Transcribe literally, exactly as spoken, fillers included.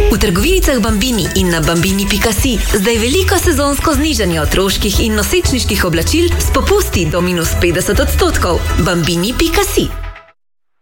V trgovinicah Bambini in na bambini pika si zdaj veliko sezonsko znižanje otroških in nosečniških oblačil s popusti do minus petdeset odstotkov. Bambini pika si.